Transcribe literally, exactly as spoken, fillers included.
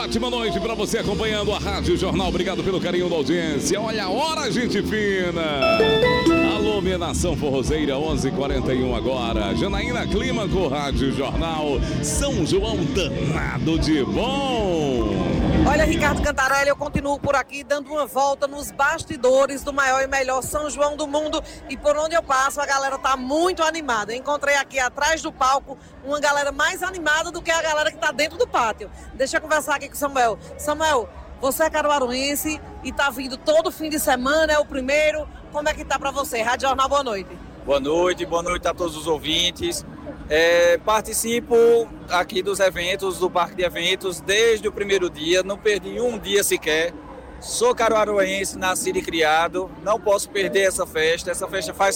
ótima noite para você acompanhando a Rádio Jornal. Obrigado pelo carinho da audiência. Olha a hora, gente fina. Alô, minha nação forrozeira, onze e quarenta e um agora. Janaína Clímaco, Rádio Jornal. São João danado de bom. Olha, Ricardo Cantarelli, eu continuo por aqui dando uma volta nos bastidores do maior e melhor São João do mundo. E por onde eu passo, a galera tá muito animada. Eu encontrei aqui atrás do palco uma galera mais animada do que a galera que tá dentro do pátio. Deixa eu conversar aqui com o Samuel. Samuel, você é caruaruense e tá vindo todo fim de semana, é o primeiro. Como é que tá pra você? Rádio Jornal, boa noite. Boa noite, boa noite a todos os ouvintes. É, participo aqui dos eventos, do Parque de Eventos, desde o primeiro dia, não perdi um dia sequer. Sou caruaruense, nascido e criado, não posso perder essa festa. Essa festa faz